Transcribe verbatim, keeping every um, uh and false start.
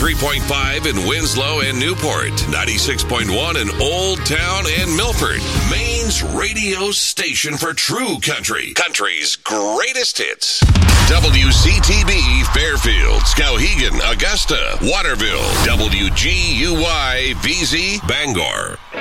three point five in Winslow and Newport, ninety-six point one in Old Town and Milford. Maine's radio station for true country. Country's greatest hits. W C T B Fairfield, Skowhegan, Augusta, Waterville, W G U Y V Z Bangor.